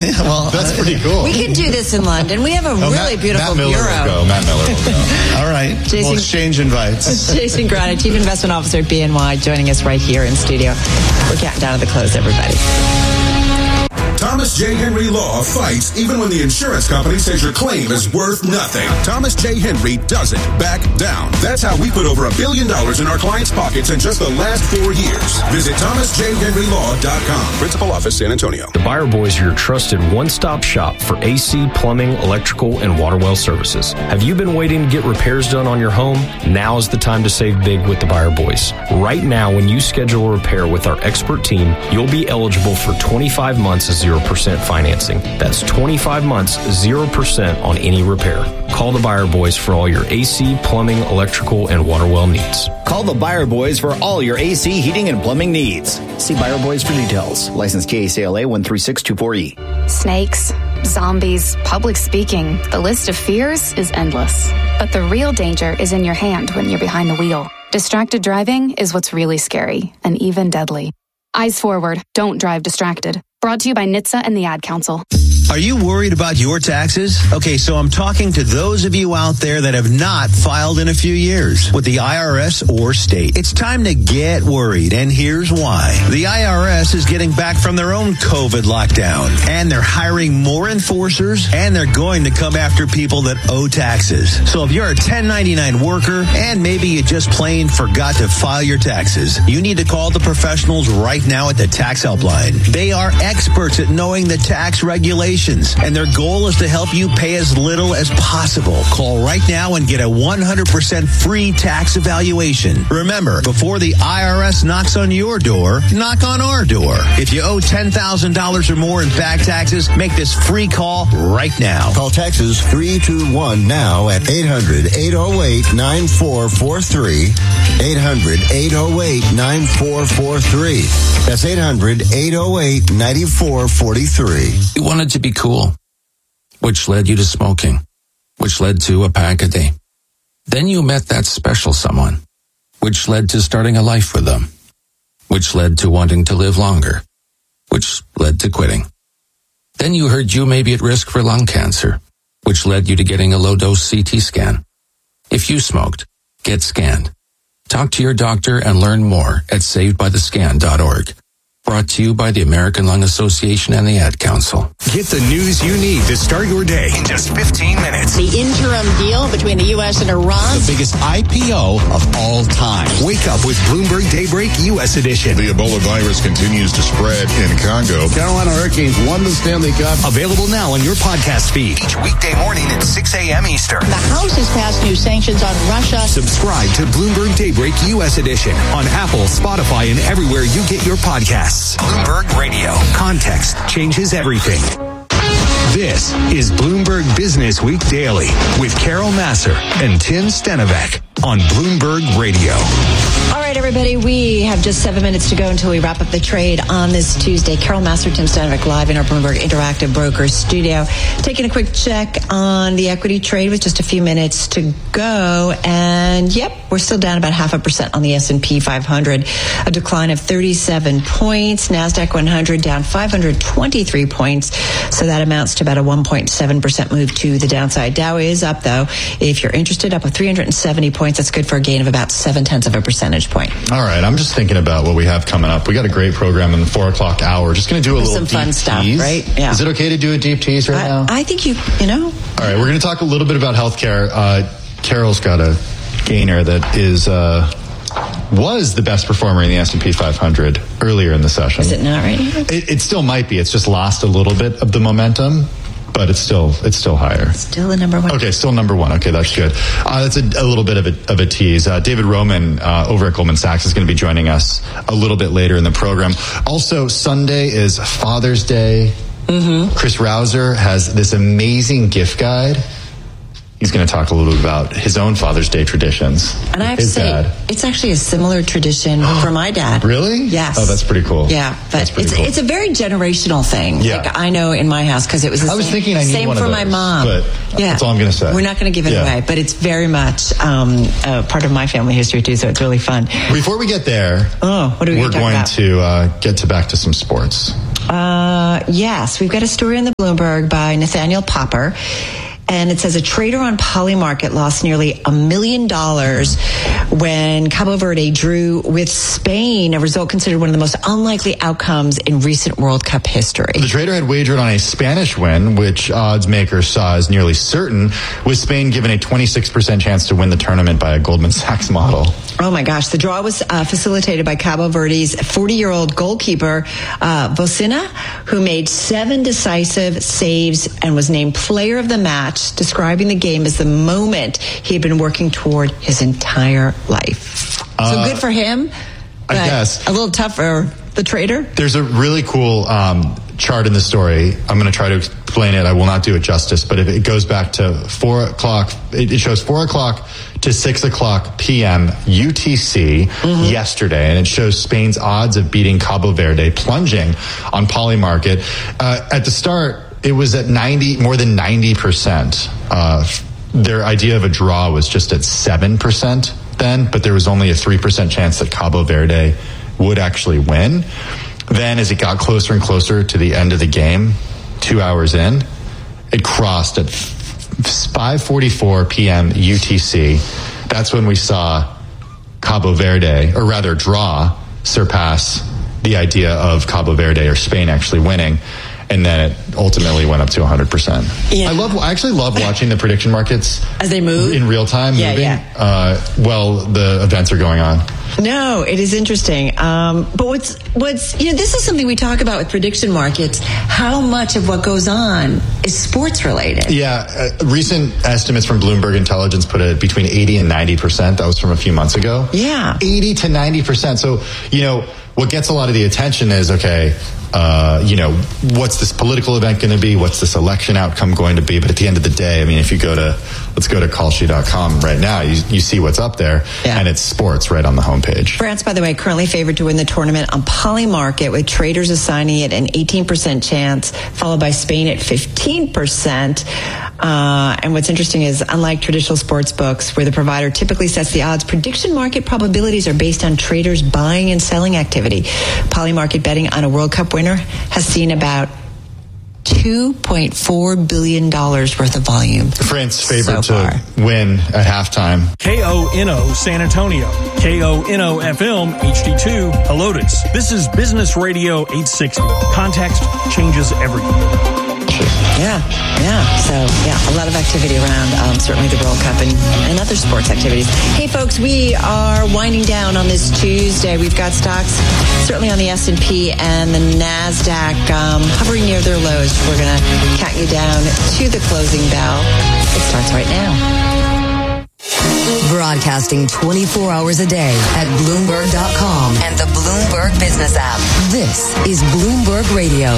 Yeah, well, that's pretty cool. We can do this in London. We have a really beautiful bureau. Matt Miller will go. All right. We'll exchange invites. Jason Grana, Chief Investment Officer at BNY, joining us right here in studio. We're counting down to the close, everybody. Thomas J. Henry Law fights even when the insurance company says your claim is worth nothing. Thomas J. Henry doesn't back down. That's how we put over $1 billion in our clients' pockets in just the last 4 years. Visit thomasjhenrylaw.com. Principal office, San Antonio. The Buyer Boys are your trusted one-stop shop for AC, plumbing, electrical, and water well services. Have you been waiting to get repairs done on your home? Now is the time to save big with the Buyer Boys. Right now, when you schedule a repair with our expert team, you'll be eligible for 25 months of 0% financing. That's 25 months, 0% on any repair. Call the Buyer Boys for all your AC, plumbing, electrical, and water well needs. Call the Buyer Boys for all your AC, heating, and plumbing needs. See Buyer Boys for details. License KACLA 13624E. Snakes, zombies, public speaking. The list of fears is endless. But the real danger is in your hand when you're behind the wheel. Distracted driving is what's really scary and even deadly. Eyes forward. Don't drive distracted. Brought to you by NHTSA and the Ad Council. Are you worried about your taxes? Okay, so I'm talking to those of you out there that have not filed in a few years with the IRS or state. It's time to get worried, and here's why. The IRS is getting back from their own COVID lockdown, and they're hiring more enforcers, and they're going to come after people that owe taxes. So if you're a 1099 worker, and maybe you just plain forgot to file your taxes, you need to call the professionals right now at the Tax Helpline. They are experts at knowing the tax regulations, and their goal is to help you pay as little as possible. Call right now and get a 100% free tax evaluation. Remember, before the IRS knocks on your door, knock on our door. If you owe $10,000 or more in back taxes, make this free call right now. Call Texas 321 now at 800-808-9443. 800-808-9443. That's 800-808-9443. You wanted to be cool, which led you to smoking, which led to a pack a day. Then you met that special someone, which led to starting a life with them, which led to wanting to live longer, which led to quitting. Then you heard you may be at risk for lung cancer, which led you to getting a low-dose CT scan. If you smoked, get scanned. Talk to your doctor and learn more at savedbythescan.org. Brought to you by the American Lung Association and the Ad Council. Get the news you need to start your day in just 15 minutes. The interim deal between the U.S. and Iran. The biggest IPO of all time. Wake up with Bloomberg Daybreak U.S. edition. The Ebola virus continues to spread in Congo. Carolina Hurricanes won the Stanley Cup. Available now on your podcast feed. Each weekday morning at 6 a.m. Eastern. The House has passed new sanctions on Russia. Subscribe to Bloomberg Daybreak U.S. edition on Apple, Spotify, and everywhere you get your podcasts. Bloomberg Radio. Context changes everything. This is Bloomberg Business Week Daily with Carol Massar and Tim Stenovec on Bloomberg Radio. All right, everybody, we have just 7 minutes to go until we wrap up the trade on this Tuesday. Carol Massar, Tim Stenovec, live in our Bloomberg Interactive Brokers studio. Taking a quick check on the equity trade with just a few minutes to go. And, yep, we're still down about 0.5% on the S&P 500, a decline of 37 points. NASDAQ 100 down 523 points. So that amounts to about a 1.7% move to the downside. Dow is up, though. If you're interested, up with 370 points. That's good for a gain of about 0.7 percentage point. All right, I'm just thinking about what we have coming up. We got a great program in the 4 o'clock hour. Just going to do a little some fun deep stuff, tease. Right? Yeah. Is it okay to do a deep tease right now? I think you know. All right, we're going to talk a little bit about healthcare. Carol's got a gainer that was the best performer in the S&P 500 earlier in the session. Is it not right now? It still might be. It's just lost a little bit of the momentum, but it's still higher. Still the number one. Okay, still number one. Okay, that's good. That's a little bit of a tease. David Roman over at Goldman Sachs is going to be joining us a little bit later in the program. Also, Sunday is Father's Day. Mm-hmm. Chris Rauser has this amazing gift guide. He's going to talk a little bit about his own Father's Day traditions. And I have to say, it's actually a similar tradition for my dad. Really? Yes. Oh, that's pretty cool. Yeah, but it's a very generational thing. Yeah. Like I know in my house, because it was the same for my mom. But that's all I'm going to say. We're not going to give it away, but it's very much part of my family history too, so it's really fun. Before we get there, what are we we're going about? to get back to some sports. Yes, we've got a story in the Bloomberg by Nathaniel Popper. And it says a trader on Polymarket lost nearly $1 million when Cabo Verde drew with Spain, a result considered one of the most unlikely outcomes in recent World Cup history. The trader had wagered on a Spanish win, which odds makers saw as nearly certain, with Spain given a 26% chance to win the tournament by a Goldman Sachs model. Oh my gosh. The draw was facilitated by Cabo Verde's 40-year-old goalkeeper, Vocina, who made 7 decisive saves and was named player of the match, describing the game as the moment he had been working toward his entire life. So good for him, but I guess. A little tough for the trader. There's a really cool chart in the story. I'm going to try to explain it. I will not do it justice, but if it goes back to 4 o'clock, it shows 4 o'clock to 6 o'clock p.m. UTC yesterday, and it shows Spain's odds of beating Cabo Verde plunging on Polymarket. At the start, it was at more than 90%. Their idea of a draw was just at 7% then, but there was only a 3% chance that Cabo Verde would actually win. Then as it got closer and closer to the end of the game, 2 hours in, it crossed at 5:44 p.m. UTC. That's when we saw Cabo Verde, or rather draw, surpass the idea of Cabo Verde or Spain actually winning. And then it ultimately went up to 100%. Yeah. I actually love watching the prediction markets as they move in real time, moving while the events are going on. No, it is interesting. But what's this is something we talk about with prediction markets. How much of what goes on is sports related? Yeah, recent estimates from Bloomberg Intelligence put it between 80 and 90%. That was from a few months ago. Yeah, 80 to 90%. So what gets a lot of the attention is what's this political event going to be? What's this election outcome going to be? But at the end of the day, I mean, if you let's go to Kalshi.com right now, you see what's up there, and it's sports right on the homepage. France, by the way, currently favored to win the tournament on Polymarket, with traders assigning it an 18% chance, followed by Spain at 15%. And what's interesting is, unlike traditional sports books, where the provider typically sets the odds, prediction market probabilities are based on traders' buying and selling activity. Polymarket betting on a World Cup winner has seen about $2.4 billion worth of volume. France favored to win at halftime. KONO San Antonio, KONO FM HD2 Helotes. This is Business Radio 860. Context changes everything. Yeah. So, a lot of activity around certainly the World Cup and other sports activities. Hey, folks, we are winding down on this Tuesday. We've got stocks certainly on the S&P and the NASDAQ hovering near their lows. We're going to count you down to the closing bell. It starts right now. Broadcasting 24 hours a day at Bloomberg.com and the Bloomberg Business app. This is Bloomberg Radio.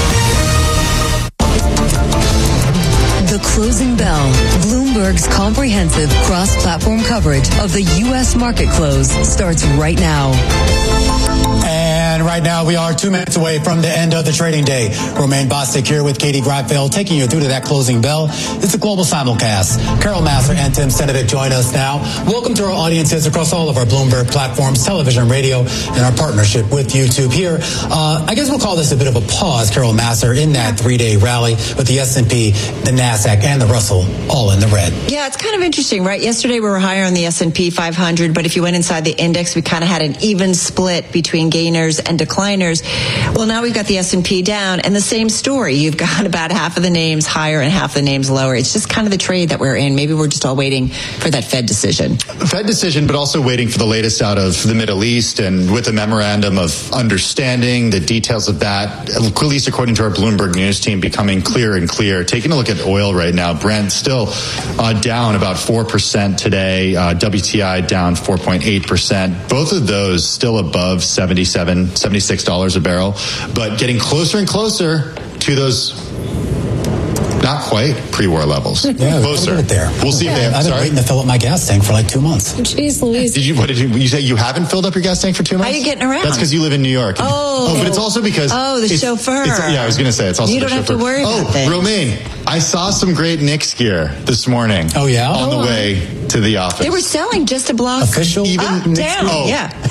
The Closing Bell, Bloomberg's comprehensive cross-platform coverage of the U.S. market close, starts right now. And right now we are 2 minutes away from the end of the trading day. Romaine Bostic here with Katie Greifeld, taking you through to that closing bell. It's a global simulcast. Carol Massar and Tim Stenovic join us now. Welcome to our audiences across all of our Bloomberg platforms, television, radio, and our partnership with YouTube here. I guess we'll call this a bit of a pause, Carol Massar, in that 3-day rally with the S&P, the NASDAQ, and the Russell all in the red. Yeah, it's kind of interesting, right? Yesterday we were higher on the S&P 500, but if you went inside the index, we kind of had an even split between gainers and decliners. Well, now we've got the S&P down, and the same story. You've got about half of the names higher and half the names lower. It's just kind of the trade that we're in. Maybe we're just all waiting for that Fed decision. Fed decision, but also waiting for the latest out of the Middle East, and with a memorandum of understanding, the details of that, at least according to our Bloomberg News team, becoming clearer and clearer. Taking a look at oil right now, Brent still down about 4% today. WTI down 4.8%. Both of those still above $76 a barrel, but getting closer and closer to those not quite pre-war levels. Yeah, closer. There. We'll see if they have. I've been waiting to fill up my gas tank for like 2 months. Jeez Louise. You say you haven't filled up your gas tank for 2 months? How are you getting around? That's because you live in New York. Oh, but it's also because the chauffeur. I was going to say it's also you don't the have chauffeur. to worry about things. Romaine, I saw some great Knicks gear this morning. Oh yeah, on the way to the office. They were selling just a block official up, down. Oh, yeah.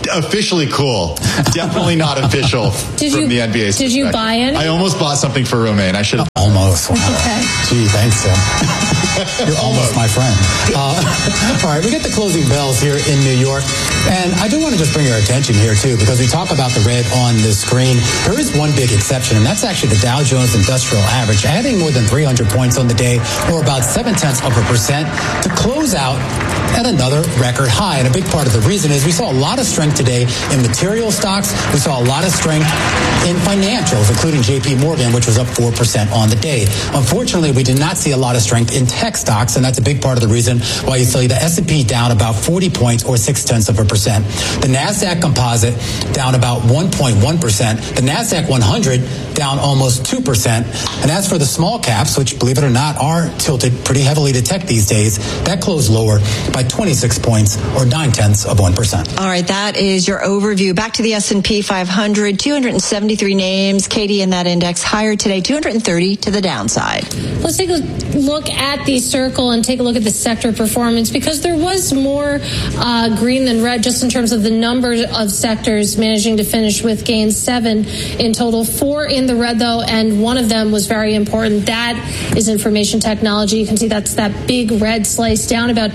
officially cool. Definitely not official from the NBA. Did you buy any? I almost bought something for Romaine. I should have. Almost. Wow. Okay. Gee, thanks, Tim. You're almost my friend. All right, we get the closing bells here in New York. And I do want to just bring your attention here, too, because we talk about the red on the screen. There is one big exception, and that's actually the Dow Jones Industrial Average, adding more than 300 points on the day, or about 0.7% to close out at another record high. And a big part of the reason is we saw a lot of strength today in material stocks. We saw a lot of strength in financials, including JP Morgan, which was up 4% on the day. Unfortunately, we did not see a lot of strength in tech stocks, and that's a big part of the reason why you see the S&P down about 40 points or 0.6%. The NASDAQ composite down about 1.1%. The NASDAQ 100 down almost 2%. And as for the small caps, which, believe it or not, are tilted pretty heavily to tech these days, that closed lower by 26 points or 0.9%. All right, that is your overview. Back to the S&P 500, 273 names. Katie, in that index, higher today, 230 to the downside. Let's take a look at the circle and take a look at the sector performance, because there was more green than red just in terms of the number of sectors managing to finish with gains, 7 in total, 4 in the red, though, and one of them was very important. That is information technology. You can see that's that big red slice, down about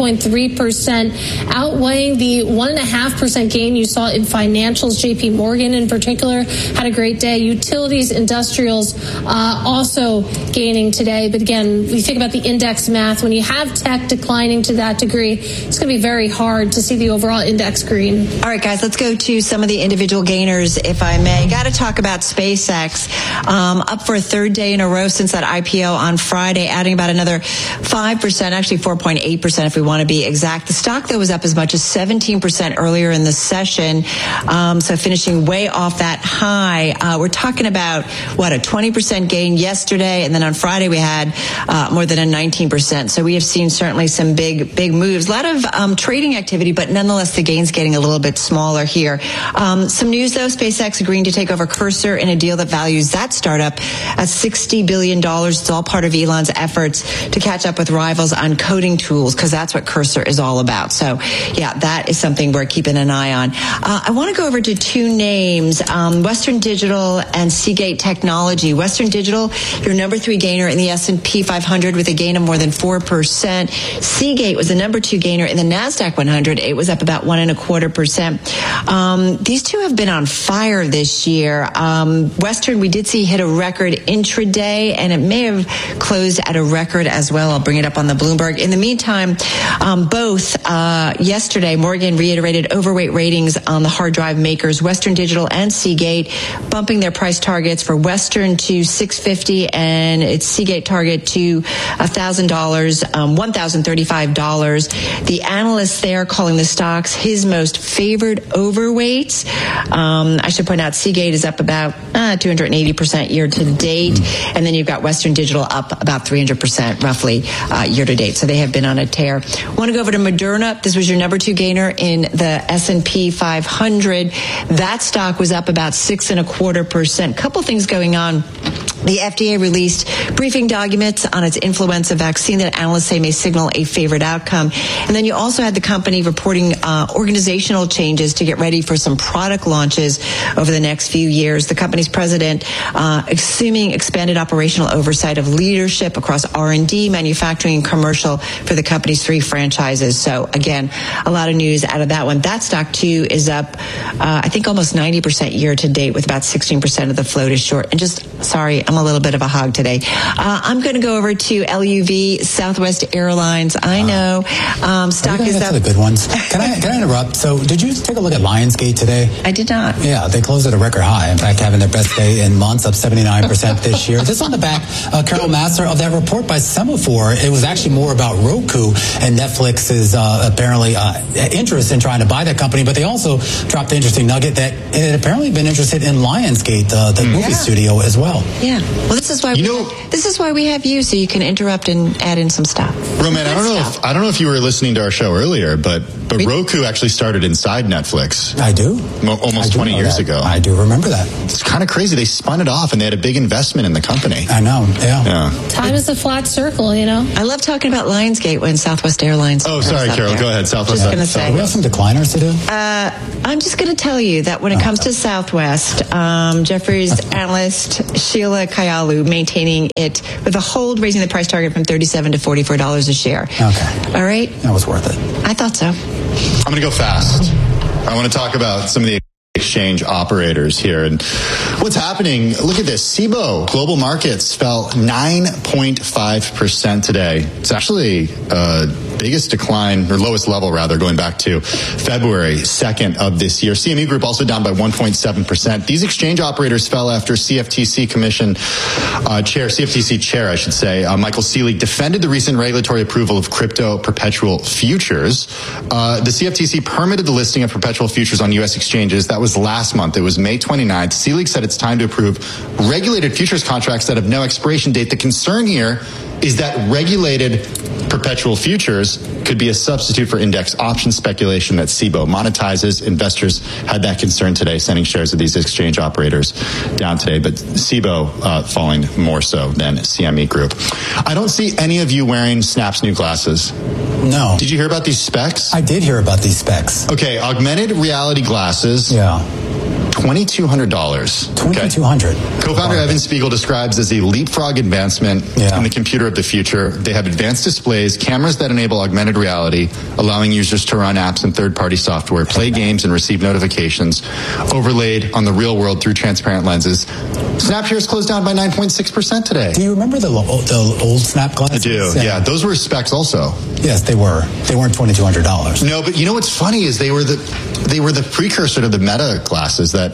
2.3%, outweighing the 1.5% gain you saw in financials. JP Morgan in particular had a great day. Utilities, industrials also gaining today. But again, we think about the index math. When you have tech declining to that degree, it's going to be very hard to see the overall index green. All right, guys, let's go to some of the individual gainers, if I may. Got to talk about SpaceX. Up for a third day in a row since that IPO on Friday, adding about another 5%, actually 4.8% if we want to be exact. The stock, though, was up as much as 17% earlier in the session, so finishing way off that high. We're talking about, a 20% gain yesterday, and then on Friday we had more than a 19%. So we have seen certainly some big moves. A lot of trading activity, but nonetheless the gains getting a little bit smaller here. Some news, though. SpaceX agreeing to take over Cursor in a deal that values that startup at $60 billion. It's all part of Elon's efforts to catch up with rivals on coding tools, because that's what Cursor is all about. So, yeah, that is something we're keeping an eye on. I want to go over to two names, Western Digital and Seagate Technology. Western Digital, your number 3 gainer in the S&P 500 with a gain of more than 4%. Seagate was the number 2 gainer in the NASDAQ 100. It was up about 1.25%. These two have been on fire this year. Western, we did see hit a record intraday, and it may have closed at a record as well. I'll bring it up on the Bloomberg. In the meantime, both yesterday, Morgan reiterated overweight ratings on the hard drive makers, Western Digital and Seagate, bumping their price targets for Western to $650 and its Seagate target to $1,000, $1,035. The analysts there calling the stocks his most favored overweights. I should point out Seagate is up about 280% year to date, and then you've got Western Digital up about 300% roughly year to date. So they have been on a tear. Want to go over to Moderna. This was your number 2 gainer in the S&P 500. That stock was up about 6.25%. Couple things going on. The FDA released briefing documents on its influenza vaccine that analysts say may signal a favored outcome. And then you also had the company reporting organizational changes to get ready for some product launches over the next few years. The company's president assuming expanded operational oversight of leadership across R&D, manufacturing, and commercial for the company's 3 franchises. So again, a lot of news out of that one. That stock too is up, I think almost 90% year to date, with about 16% of the float is short. And just, sorry, I'm a little bit of a hog today. I'm going to go over to LUV, Southwest Airlines. I know stock is up. The good ones. Can I interrupt? So did you take a look at Lionsgate today? I did not. Yeah, they closed at a record high. In fact, having their best day in months, up 79% this year. This on the back, Carol Massar, of that report by Semaphore. It was actually more about Roku and Netflix's apparently interest in trying to buy that company, but they also dropped the interesting nugget that it had apparently been interested in Lionsgate, the movie studio as well. Yeah. Well, this is why we have you, so you can interrupt and add in some stuff. Roman, I don't know if you were listening to our show earlier, but Roku actually started inside Netflix. I do. Almost 20 years ago. I do remember that. It's kind of crazy. They spun it off, and they had a big investment in the company. I know. Yeah. Time is a flat circle, you know. I love talking about Lionsgate when Southwest Airlines. Oh, sorry, Carol. Go ahead. Southwest. Just going to say. Do we have some decliners to do? I'm just going to tell you that when it comes to Southwest, Jefferies analyst Sheila Kayalu maintaining it with a hold, raising the price target from $37 to $44 a share. Okay. All right. That was worth it. I thought so. I'm going to go fast. I want to talk about some of the exchange operators here and what's happening. Look at this. Cboe Global Markets fell 9.5% today. It's actually biggest decline, or lowest level rather, going back to February 2nd of this year. CME Group also down by 1.7%. These exchange operators fell after CFTC chair, I should say, Michael Seelig defended the recent regulatory approval of crypto perpetual futures. The CFTC permitted the listing of perpetual futures on U.S. exchanges. That was last month. It was May 29th. Seelig said it's time to approve regulated futures contracts that have no expiration date. The concern here is that regulated perpetual futures could be a substitute for index option speculation that Cboe monetizes. Investors had that concern today, sending shares of these exchange operators down today, but Cboe falling more so than CME Group. I don't see any of you wearing Snap's new glasses. No. Did you hear about these specs? I did hear about these specs. Okay, augmented reality glasses. Yeah. $2,200. $2,200. Co-founder Evan Spiegel describes as a leapfrog advancement in the computer of the future. They have advanced displays, cameras that enable augmented reality, allowing users to run apps and third-party software, play games, and receive notifications, overlaid on the real world through transparent lenses. Snap shares closed down by 9.6% today. Do you remember the old Snap glasses? I do. Yeah, those were specs also. Yes, they were. They weren't $2,200. No, but you know what's funny is they were the precursor to the Meta glasses that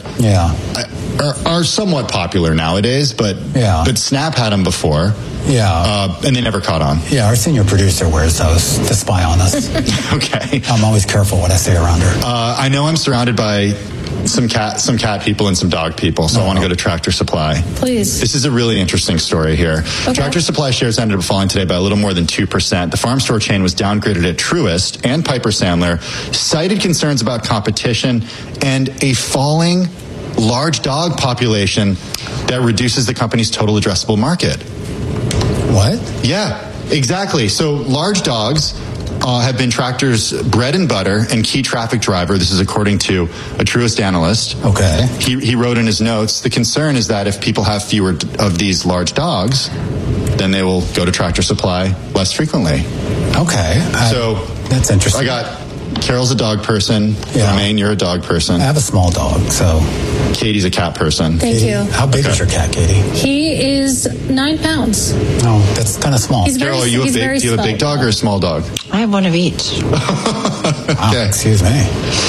are somewhat popular nowadays, but Snap had them before. Yeah. And they never caught on. Yeah, our senior producer wears those to spy on us. Okay. I'm always careful what I say around her. I know I'm surrounded by some cat people and some dog people, so I want to go to Tractor Supply. Please. This is a really interesting story here. Okay. Tractor Supply shares ended up falling today by a little more than 2%. The farm store chain was downgraded at Truist and Piper Sandler, cited concerns about competition and a falling large dog population that reduces the company's total addressable market. What? Yeah, exactly. So large dogs have been Tractor's bread and butter and key traffic driver. This is according to a Truist analyst. Okay. He wrote in his notes, the concern is that if people have fewer of these large dogs, then they will go to Tractor Supply less frequently. Okay. So that's interesting. I got Carol's a dog person. Yeah. Romaine, you're a dog person. I have a small dog, so. Katie's a cat person. Thank you. How big is your cat, Katie? He is 9 pounds. Oh, that's kind of small. Carol, do you have a big dog or a small dog? I have one of each. Okay. Excuse me.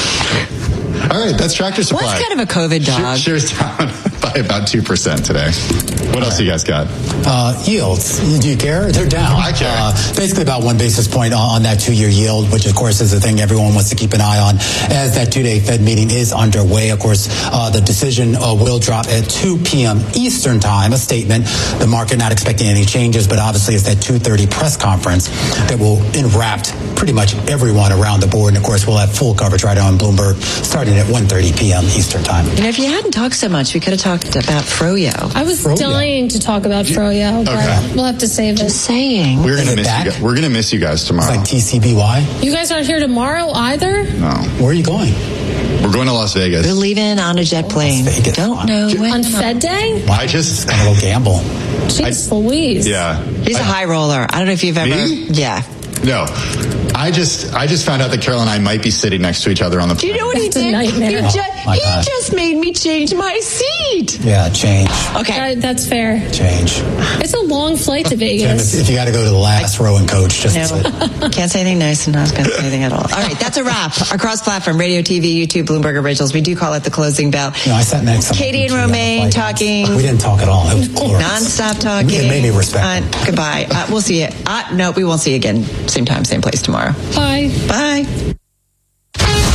All right, that's Tractor Supply. What's kind of a COVID dog? Shares down by about 2% today. What else you guys got? Yields. Do you care? They're down. I care. Basically about 1 basis point on that 2-year yield, which of course is the thing everyone wants to keep an eye on as that 2-day Fed meeting is underway. Of course, the decision will drop at 2 p.m. Eastern time, a statement. The market not expecting any changes, but obviously it's that 2:30 press conference that will enwrap pretty much everyone around the board. And of course, we'll have full coverage right on Bloomberg starting at 1:30 p.m. Eastern time. You know, if you hadn't talked so much, we could have talked about Froyo. I was dying to talk about Froyo, but we'll have to save it. Just saying. We're gonna miss you guys tomorrow. It's like TCBY. You guys aren't here tomorrow either? No. Where are you going? We're going to Las Vegas. We're leaving on a jet plane. Don't know when. On Fed Day? I just a little gamble. Jeez Louise. Yeah. He's a high roller. I don't know if you've ever. Me? Yeah. No. I just found out that Carol and I might be sitting next to each other on the plane. Do you know what he did? He just made me change my seat. Yeah, change. Okay. That's fair. Change. It's a long flight to Vegas. If you got to go to the last row and coach, just can't say anything nice and not going to say anything at all. All right, that's a wrap. Our cross-platform, radio, TV, YouTube, Bloomberg Originals. We do call it the closing bell. No, I sat next to Katie and Romaine talking. We didn't talk at all. It was glorious. Non-stop talking. It made me respect. Goodbye. We'll see you. No, we won't see you again. Same time, same place tomorrow. Bye. Bye.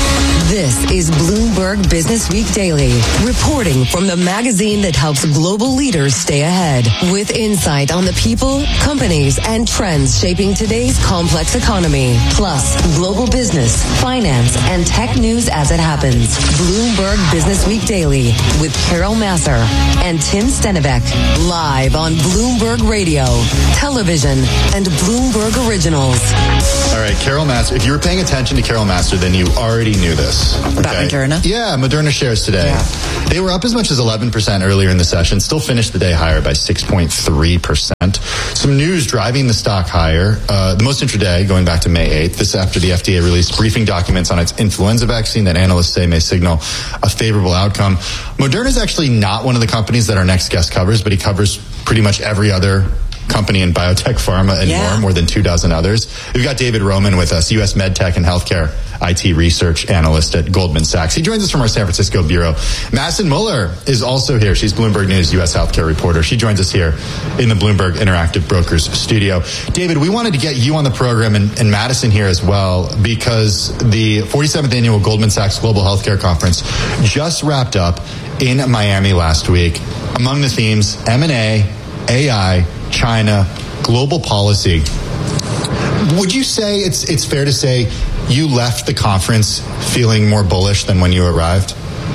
This is Bloomberg Business Week Daily, reporting from the magazine that helps global leaders stay ahead, with insight on the people, companies, and trends shaping today's complex economy, plus global business, finance, and tech news as it happens. Bloomberg Business Week Daily with Carol Massar and Tim Stenivek, live on Bloomberg Radio, television, and Bloomberg Originals. All right, Carol Massar. If you were paying attention to Carol Massar, then you already knew this. Okay? About Moderna? Yeah, Moderna shares today. Yeah. They were up as much as 11% earlier in the session, still finished the day higher by 6.3%. Some news driving the stock higher. The most intraday, going back to May 8th, this after the FDA released briefing documents on its influenza vaccine that analysts say may signal a favorable outcome. Moderna is actually not one of the companies that our next guest covers, but he covers pretty much every other company in biotech, pharma, and more than 24 others. We've got David Roman with us, U.S. MedTech and Healthcare IT Research Analyst at Goldman Sachs. He joins us from our San Francisco bureau. Madison Muller is also here. She's Bloomberg News U.S. Healthcare reporter. She joins us here in the Bloomberg Interactive Brokers studio. David, we wanted to get you on the program and Madison here as well because the 47th Annual Goldman Sachs Global Healthcare Conference just wrapped up in Miami last week. Among the themes, M&A, AI, China, global policy. Would you say it's fair to say you left the conference feeling more bullish than when you arrived?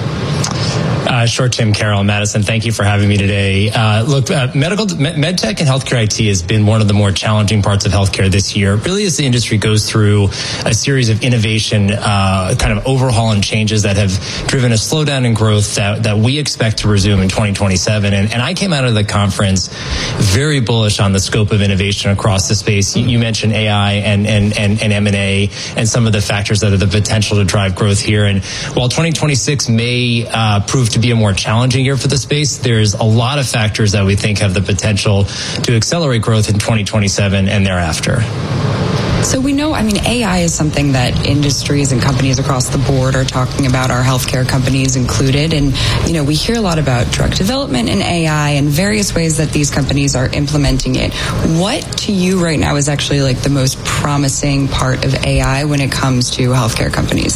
Sure, Tim, Carol, Madison, thank you for having me today. MedTech and healthcare IT has been one of the more challenging parts of healthcare this year, really as the industry goes through a series of innovation, kind of overhaul and changes that have driven a slowdown in growth that we expect to resume in 2027. And I came out of the conference very bullish on the scope of innovation across the space. You mentioned AI and M&A and some of the factors that have the potential to drive growth here. And while 2026 may prove to be a more challenging year for the space, there's a lot of factors that we think have the potential to accelerate growth in 2027 and thereafter. So we know, AI is something that industries and companies across the board are talking about, our healthcare companies included. And, we hear a lot about drug development in AI and various ways that these companies are implementing it. What to you right now is actually like the most promising part of AI when it comes to healthcare companies?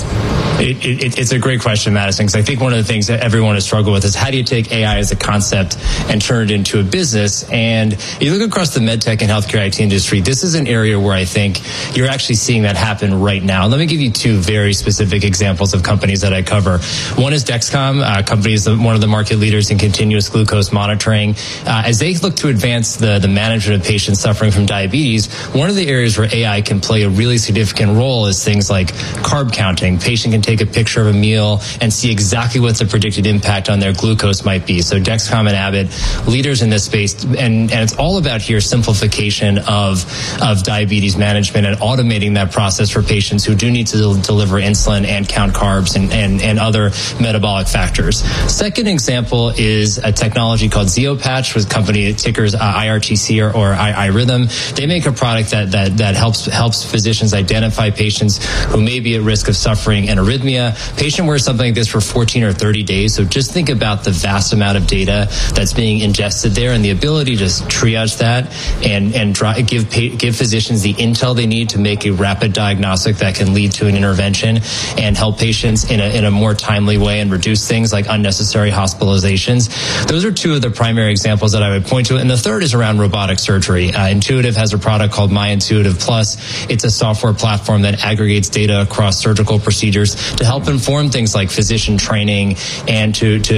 It's a great question, Madison, because I think one of the things that everyone has struggled with is how do you take AI as a concept and turn it into a business? And you look across the medtech and healthcare IT industry, this is an area where I think you're actually seeing that happen right now. Let me give you two very specific examples of companies that I cover. One is Dexcom, company is one of the market leaders in continuous glucose monitoring. As they look to advance the management of patients suffering from diabetes, one of the areas where AI can play a really significant role is things like carb counting. Patient can take a picture of a meal and see exactly what the predicted impact on their glucose might be. So Dexcom and Abbott, leaders in this space, and it's all about here simplification of diabetes management and automating that process for patients who do need to deliver insulin and count carbs and other metabolic factors. Second example is a technology called ZeoPatch, with company tickers IRTC or iRhythm. They make a product that helps physicians identify patients who may be at risk of suffering an arrhythmia. Patient wears something like this for 14 or 30 days. So just think about the vast amount of data that's being ingested there and the ability to triage that and give physicians the intel they need to make a rapid diagnostic that can lead to an intervention and help patients in a more timely way and reduce things like unnecessary hospitalizations. Those are two of the primary examples that I would point to. And the third is around robotic surgery. Intuitive has a product called MyIntuitive Plus. It's a software platform that aggregates data across surgical procedures to help inform things like physician training and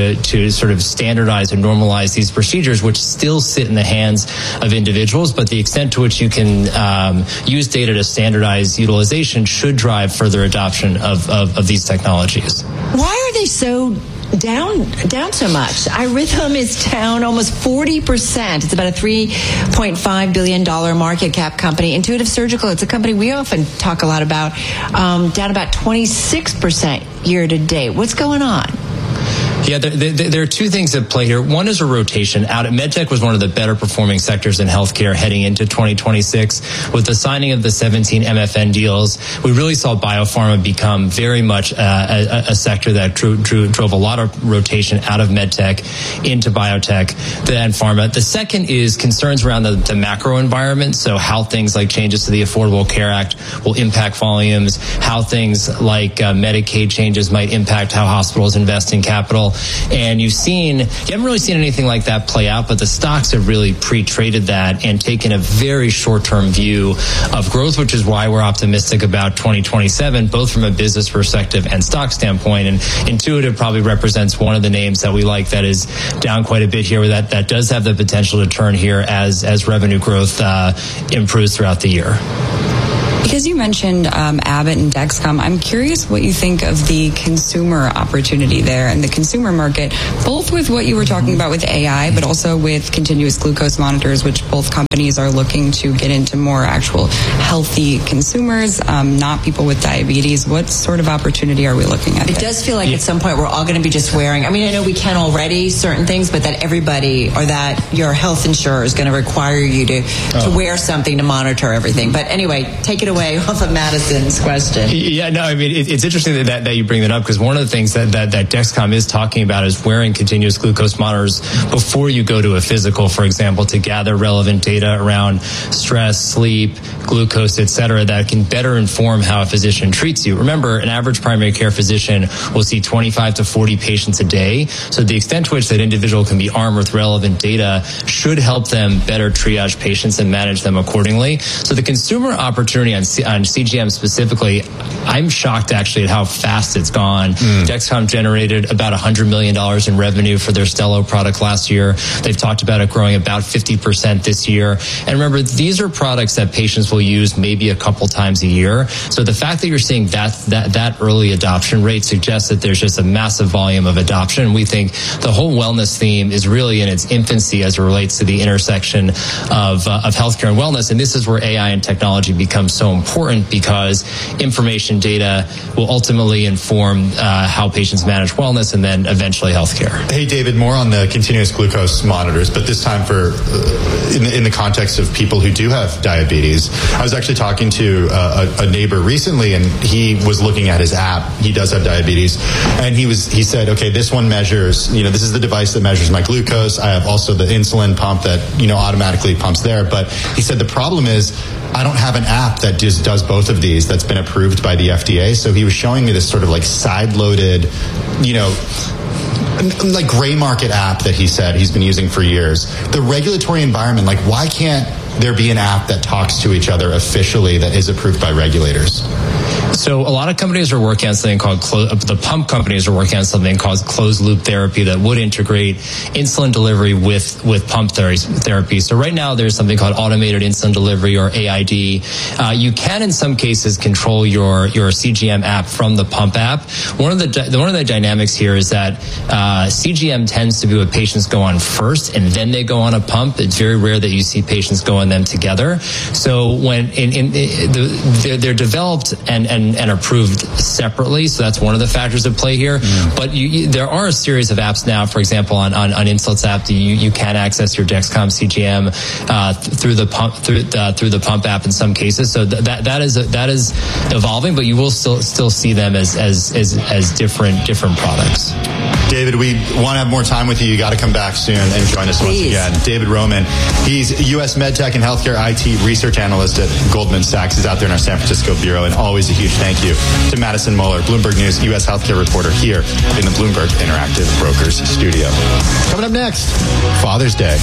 to sort of standardize and normalize these procedures, which still sit in the hands of individuals, but the extent to which you can use data to standardize utilization should drive further adoption of these technologies. Why are they so down so much? iRhythm is down almost 40%. It's about a $3.5 billion market cap company. Intuitive Surgical, it's a company we often talk a lot about, down about 26% year to date. What's going on? Yeah, there are two things at play here. One is a rotation out. MedTech was one of the better performing sectors in healthcare heading into 2026. With the signing of the 17 MFN deals, we really saw biopharma become very much a sector that drove a lot of rotation out of MedTech into biotech and pharma. The second is concerns around the macro environment. So how things like changes to the Affordable Care Act will impact volumes, how things like Medicaid changes might impact how hospitals invest in capital. And you haven't really seen anything like that play out, but the stocks have really pre-traded that and taken a very short-term view of growth, which is why we're optimistic about 2027, both from a business perspective and stock standpoint. And Intuitive probably represents one of the names that we like that is down quite a bit here, that does have the potential to turn here as revenue growth improves throughout the year. Because you mentioned Abbott and Dexcom, I'm curious what you think of the consumer opportunity there and the consumer market, both with what you were talking about with AI, but also with continuous glucose monitors, which both companies are looking to get into more actual healthy consumers, not people with diabetes. What sort of opportunity are we looking at? It does feel like at some point we're all going to be just wearing, I know we can already certain things, but that everybody or that your health insurer is going to require you to wear something to monitor everything. But anyway, take it away off of Madison's question. Yeah, no, it's interesting that you bring that up, because one of the things that Dexcom is talking about is wearing continuous glucose monitors before you go to a physical, for example, to gather relevant data around stress, sleep, glucose, et cetera, that can better inform how a physician treats you. Remember, an average primary care physician will see 25 to 40 patients a day. So the extent to which that individual can be armed with relevant data should help them better triage patients and manage them accordingly. So the consumer opportunity on CGM specifically, I'm shocked actually at how fast it's gone. Dexcom generated about $100 million in revenue for their Stelo product last year. They've talked about it growing about 50% this year. And remember, these are products that patients will use maybe a couple times a year. So the fact that you're seeing that early adoption rate suggests that there's just a massive volume of adoption. We think the whole wellness theme is really in its infancy as it relates to the intersection of healthcare and wellness. And this is where AI and technology becomes so important, because information data will ultimately inform how patients manage wellness and then eventually healthcare. Hey, David, more on the continuous glucose monitors, but this time for in the context of people who do have diabetes. I was actually talking to a neighbor recently, and he was looking at his app. He does have diabetes, and he said, okay, this one measures, this is the device that measures my glucose. I have also the insulin pump that, automatically pumps there. But he said the problem is I don't have an app that just does both of these that's been approved by the FDA. So he was showing me this sort of like side-loaded, like gray market app that he said he's been using for years. The regulatory environment, like why can't there be an app that talks to each other officially that is approved by regulators? So a lot of companies are working on something called, the pump companies are working on something called closed loop therapy that would integrate insulin delivery with pump therapy. So right now there's something called automated insulin delivery, or AID. You can in some cases control your CGM app from the pump app. One of the dynamics here is that CGM tends to be what patients go on first and then they go on a pump. It's very rare that you see patients go on them together. So when they're developed and approved separately, so that's one of the factors at play here. But there are a series of apps now. For example, on Insulet's app, you can access your Dexcom CGM through the pump app in some cases. So that is evolving, but you will still see them as different products. David, we want to have more time with you. You got to come back soon and join us once again. David Roman, he's U.S. MedTech and Healthcare IT Research Analyst at Goldman Sachs. He's out there in our San Francisco bureau, and always a huge thank you to Madison Moeller, Bloomberg News U.S. Healthcare reporter here in the Bloomberg Interactive Brokers studio. Coming up next, Father's Day.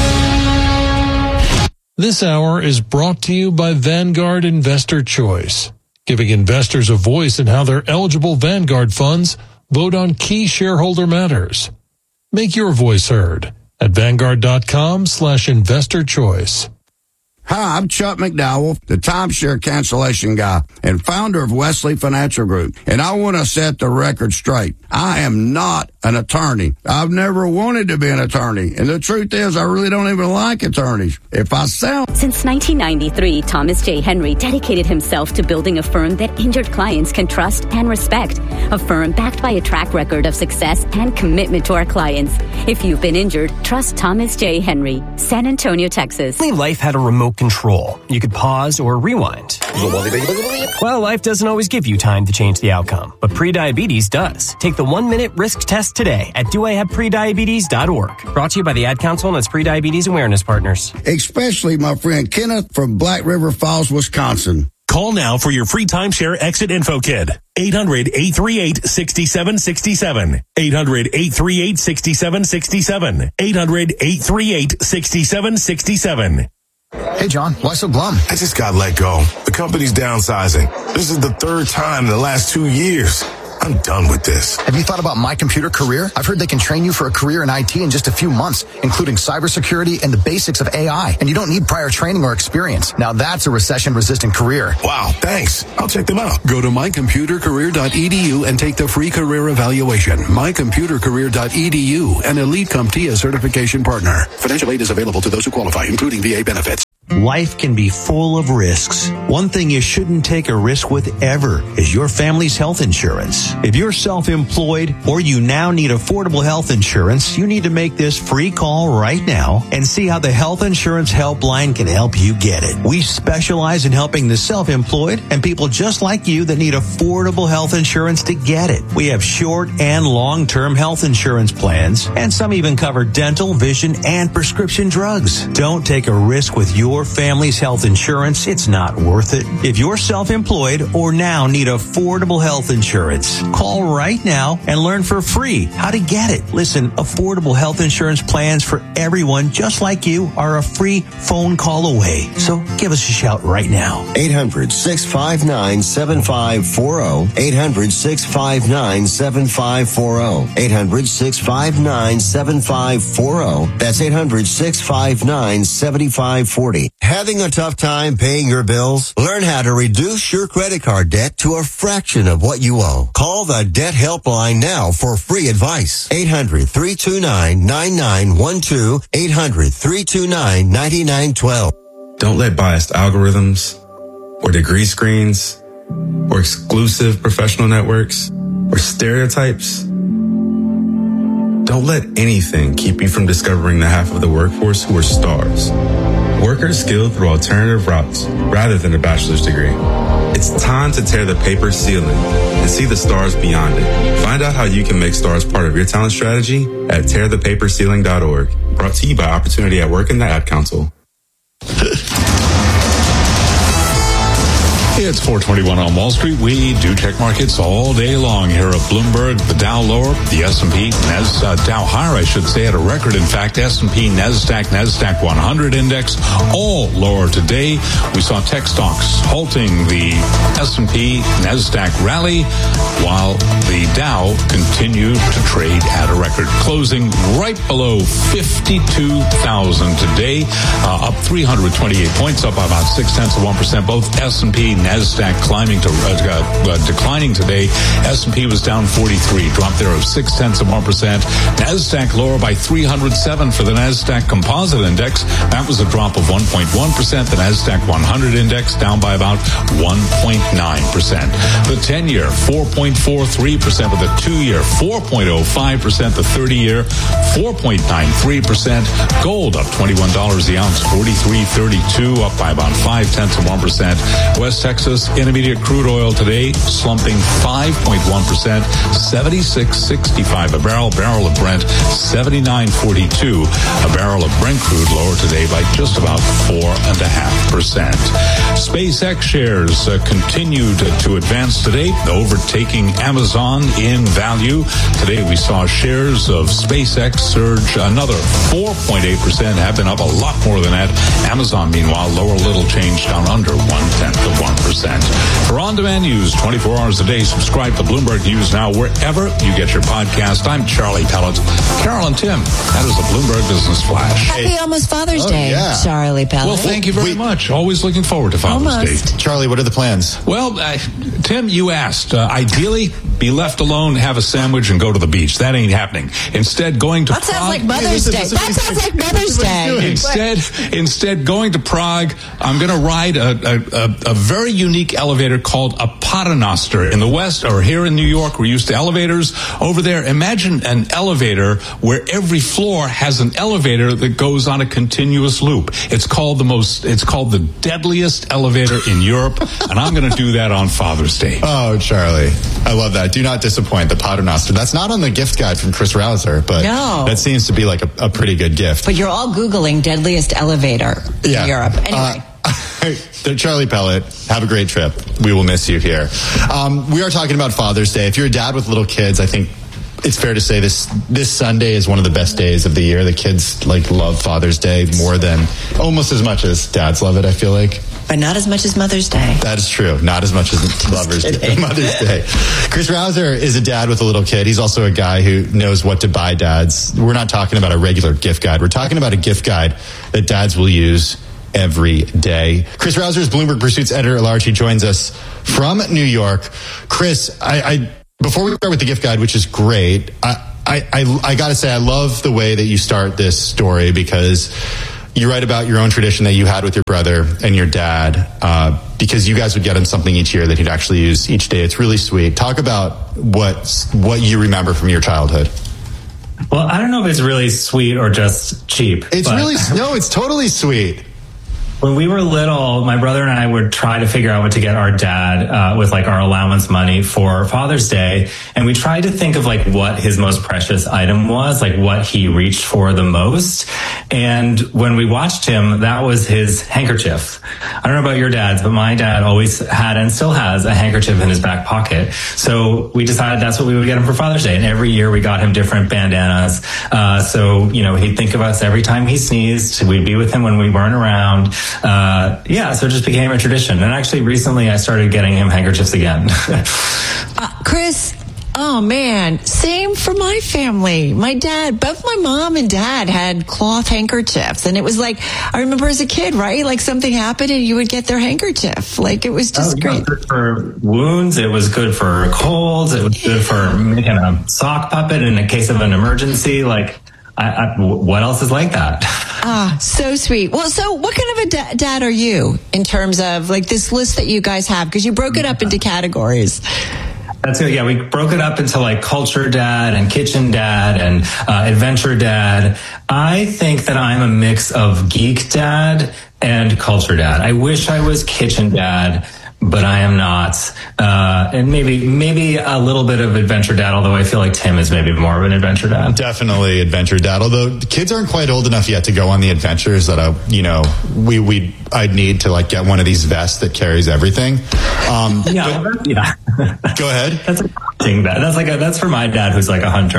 This hour is brought to you by Vanguard Investor Choice, giving investors a voice in how their eligible Vanguard funds vote on key shareholder matters. Make your voice heard at Vanguard.com/investor choice. Hi, I'm Chuck McDowell, the timeshare cancellation guy and founder of Wesley Financial Group. And I want to set the record straight. I am not an attorney. I've never wanted to be an attorney. And the truth is, I really don't even like attorneys. If I sound... Since 1993, Thomas J. Henry dedicated himself to building a firm that injured clients can trust and respect. A firm backed by a track record of success and commitment to our clients. If you've been injured, trust Thomas J. Henry, San Antonio, Texas. Life had a remote control. You could pause or rewind. Well, life doesn't always give you time to change the outcome, but prediabetes does. Take the 1-minute risk test today at doihaveprediabetes.org. Brought to you by the Ad Council and its Prediabetes Awareness Partners. Especially my friend Kenneth from Black River Falls, Wisconsin. Call now for your free timeshare exit info kit. 800-838-6767. 800-838-6767. 800-838-6767. Hey, John, why so glum? I just got let go. The company's downsizing. This is the third time in the last 2 years. I'm done with this. Have you thought about My Computer Career? I've heard they can train you for a career in IT in just a few months, including cybersecurity and the basics of AI. And you don't need prior training or experience. Now that's a recession-resistant career. Wow, thanks. I'll check them out. Go to mycomputercareer.edu and take the free career evaluation. Mycomputercareer.edu, an Elite CompTIA certification partner. Financial aid is available to those who qualify, including VA benefits. Life can be full of risks. One thing you shouldn't take a risk with ever is your family's health insurance. If you're self-employed or you now need affordable health insurance, you need to make this free call right now and see how the Health Insurance Helpline can help you get it. We specialize in helping the self-employed and people just like you that need affordable health insurance to get it. We have short and long-term health insurance plans, and some even cover dental, vision, and prescription drugs. Don't take a risk with your family's health insurance. It's not worth it. If you're self-employed or now need affordable health insurance, call right now and learn for free how to get it. Listen, affordable health insurance plans for everyone just like you are a free phone call away. So give us a shout right now. 800-659-7540. 800-659-7540. 800-659-7540. That's 800-659-7540. Having a tough time paying your bills? Learn how to reduce your credit card debt to a fraction of what you owe. Call the Debt Helpline now for free advice. 800-329-9912. 800-329-9912. Don't let biased algorithms or degree screens or exclusive professional networks or stereotypes. Don't let anything keep you from discovering the half of the workforce who are stars. Workers skilled through alternative routes rather than a bachelor's degree. It's time to tear the paper ceiling and see the stars beyond it. Find out how you can make stars part of your talent strategy at tearthepaperceiling.org. Brought to you by Opportunity at Work and the Ad Council. It's 421 on Wall Street. We do check markets all day long here at Bloomberg. The Dow lower, the S&P, Dow higher, I should say, at a record. In fact, S&P, NASDAQ 100 index, all lower today. We saw tech stocks halting the S&P, NASDAQ rally, while the Dow continued to trade at a record, closing right below 52,000 today, up 328 points, up by about 0.6%. Both S&P, NASDAQ declining today. S&P was down 43, drop there of 0.6%. NASDAQ lower by 307 for the NASDAQ Composite Index. That was a drop of 1.1%. The NASDAQ 100 Index down by about 1.9%. The 10-year, 4.43%. With the 2-year, 4.05%. The 30-year, 4.93%. Gold up $21 the ounce, 43.32, up by about 0.5%. West Texas Intermediate crude oil today slumping 5.1%, 76.65 a barrel. Barrel of Brent 79.42. A barrel of Brent crude lower today by just about 4.5%. SpaceX shares continued to advance today, overtaking Amazon in value. Today we saw shares of SpaceX surge another 4.8%, have been up a lot more than that. Amazon, meanwhile, lower little change down under 0.1%. For on-demand news 24 hours a day, subscribe to Bloomberg News Now wherever you get your podcast. I'm Charlie Pellet. Carol and Tim, that is a Bloomberg Business Flash. Happy almost Father's Day, yeah. Charlie Pellet. Well, thank you very much. Always looking forward to Father's Day. Charlie, what are the plans? Well, Tim, you asked. Ideally, be left alone, have a sandwich, and go to the beach. That ain't happening. Instead, going to That sounds like Mother's Day. That sounds like Mother's Day. Instead, going to Prague, I'm going to ride a very unique elevator called a Paternoster. In the West, or here in New York, we're used to elevators. Over there, imagine an elevator where every floor has an elevator that goes on a continuous loop. It's called the deadliest elevator in Europe, and I'm going to do that on Father's Day. Oh, Charlie, I love that. Do not disappoint, the Paternoster. That's not on the gift guide from Chris Rouser, but that seems to be like a pretty good gift. But you're all Googling deadliest elevator in Europe. Anyway. Charlie Pellet, have a great trip. We will miss you here. We are talking about Father's Day. If you're a dad with little kids, I think it's fair to say this Sunday is one of the best days of the year. The kids love Father's Day almost as much as dads love it, I feel like. But not as much as Mother's Day. That is true. Not as much as Mother's Day. Chris Rouser is a dad with a little kid. He's also a guy who knows what to buy dads. We're not talking about a regular gift guide. We're talking about a gift guide that dads will use every day. Chris Rouser is Bloomberg Pursuit's editor-at-large. He joins us from New York. Chris, before we start with the gift guide, which is great, I got to say I love the way that you start this story, because you write about your own tradition that you had with your brother and your dad, because you guys would get him something each year that he'd actually use each day. It's really sweet. Talk about what you remember from your childhood. Well, I don't know if it's really sweet or just cheap. It's totally sweet. When we were little, my brother and I would try to figure out what to get our dad with our allowance money for Father's Day. And we tried to think of what his most precious item was, what he reached for the most. And when we watched him, that was his handkerchief. I don't know about your dads, but my dad always had and still has a handkerchief in his back pocket. So we decided that's what we would get him for Father's Day. And every year we got him different bandanas. So he'd think of us every time he sneezed. We'd be with him when we weren't around. So it just became a tradition. And actually recently I started getting him handkerchiefs again. Chris, oh man, same for my family. Both my mom and dad had cloth handkerchiefs. And it was I remember as a kid, right? Something happened and you would get their handkerchief. It was just great. It was good for wounds. It was good for colds. It was good for making a sock puppet in a case of an emergency. What else is like that? So sweet. Well, so what kind of a dad are you in terms of this list that you guys have? Because you broke it up into categories. That's good. Yeah, we broke it up into culture dad and kitchen dad and adventure dad. I think that I'm a mix of geek dad and culture dad. I wish I was kitchen dad, but I am not. And maybe a little bit of adventure dad, although I feel like Tim is maybe more of an adventure dad. Definitely adventure dad, although the kids aren't quite old enough yet to go on the adventures that I'd need to get one of these vests that carries everything. Go ahead. That's a thing. That's for my dad, who's a hunter.